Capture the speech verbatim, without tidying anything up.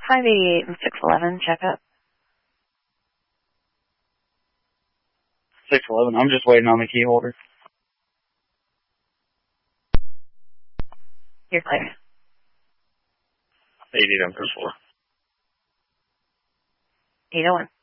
five eighty-eight and six eleven, check up. six eleven, I'm just waiting on the key holder. You're clear. eighty down for four. eight oh one.